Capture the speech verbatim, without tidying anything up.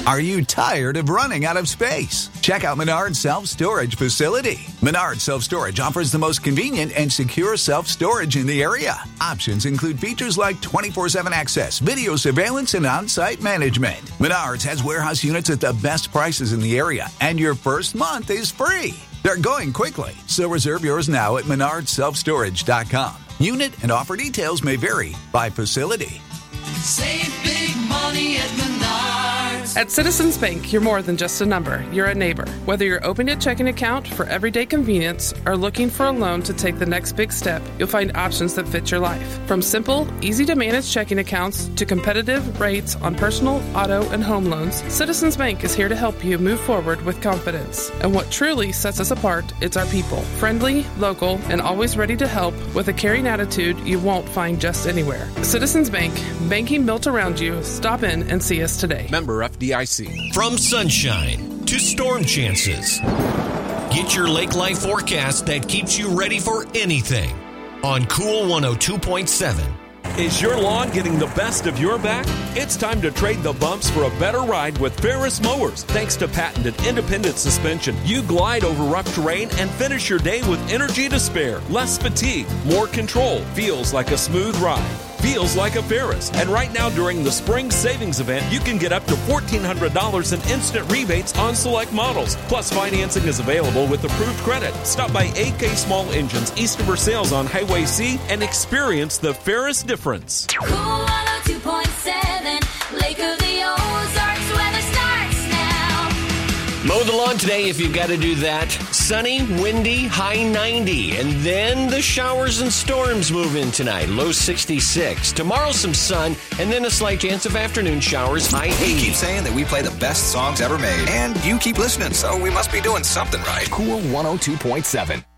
Are you tired of running out of space? Check out Menards Self-Storage Facility. Menards Self-Storage offers the most convenient and secure self-storage in the area. Options include features like twenty-four seven access, video surveillance, and on-site management. Menards has warehouse units at the best prices in the area, and your first month is free. They're going quickly, so reserve yours now at menards self storage dot com. Unit and offer details may vary by facility. Save big money at Menards. At Citizens Bank, you're more than just a number. You're a neighbor. Whether you're opening a checking account for everyday convenience or looking for a loan to take the next big step, you'll find options that fit your life. From simple, easy-to-manage checking accounts to competitive rates on personal, auto, and home loans, Citizens Bank is here to help you move forward with confidence. And what truly sets us apart is our people. Friendly, local, and always ready to help with a caring attitude you won't find just anywhere. Citizens Bank, banking built around you. Stop in and see us today. Member F D I C. From sunshine to storm chances, get your lake life forecast that keeps you ready for anything on Cool one oh two point seven. Is your lawn getting the best of your back? It's time to trade the bumps for a better ride with Ferris Mowers. Thanks to patented independent suspension, you glide over rough terrain and finish your day with energy to spare. Less fatigue, more control. Feels like a smooth ride. Feels like a Ferris. And right now during the spring savings event, you can get up to fourteen hundred dollars in instant rebates on select models. Plus, financing is available with approved credit. Stop by A K Small Engines east of Versailles on Highway C and experience the Ferris difference. Cool one oh two point seven, Lake of the Ozarks, weather starts now. Mow the lawn today if you've got to do that. Sunny, windy, high ninety. And then the showers and storms move in tonight. Low sixty-six. Tomorrow some sun, and then a slight chance of afternoon showers, high eighty. We keep saying that we play the best songs ever made. And you keep listening, so we must be doing something right. Cool one oh two point seven.